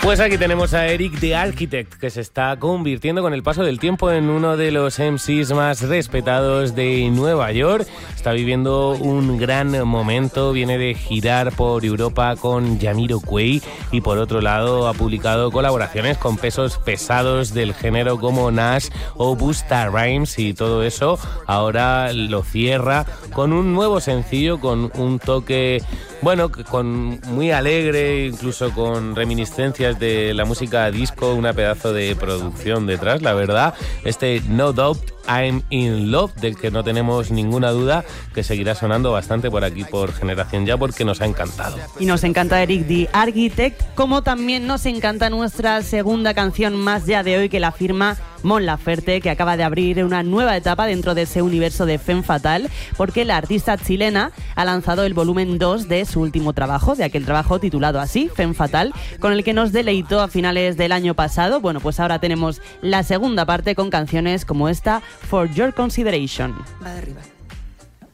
Pues aquí tenemos a Eric the Architect, que se está convirtiendo con el paso del tiempo en uno de los MCs más respetados de Nueva York. Está viviendo un gran momento, viene de girar por Europa con Jamiroquai y por otro lado ha publicado colaboraciones con pesos pesados del género como Nas o Busta Rhymes, y todo eso ahora lo cierra con un nuevo sencillo con un toque, bueno, con muy alegre, incluso con reminiscencias de la música disco, una pedazo de producción detrás, la verdad. Este No Doubt I'm in Love, del que no tenemos ninguna duda que seguirá sonando bastante por aquí por Generación Ya, porque nos ha encantado. Y nos encanta Eric the Architect, como también nos encanta nuestra segunda canción más ya de hoy, que la firma Mon Laferte, que acaba de abrir una nueva etapa dentro de ese universo de Femme Fatale, porque la artista chilena ha lanzado el volumen 2 de su último trabajo, de aquel trabajo titulado así, Femme Fatale, con el que nos deleitó a finales del año pasado. Bueno, pues ahora tenemos la segunda parte con canciones como esta, For Your Consideration. Va de arriba.